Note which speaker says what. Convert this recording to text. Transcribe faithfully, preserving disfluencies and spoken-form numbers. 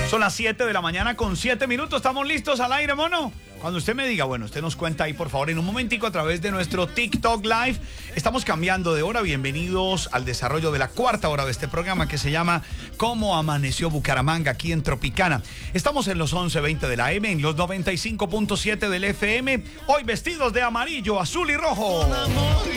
Speaker 1: Son las siete de la mañana con siete minutos. ¿Estamos listos al aire, mono? Cuando usted me diga, bueno, usted nos cuenta ahí, por favor, en un momentico a través de nuestro TikTok Live. Estamos cambiando de hora. Bienvenidos al desarrollo de la cuarta hora de este programa que se llama ¿Cómo amaneció Bucaramanga? Aquí en Tropicana. Estamos en los once veinte de la A M, en los noventa y cinco punto siete del F M. Hoy vestidos de amarillo, azul y rojo.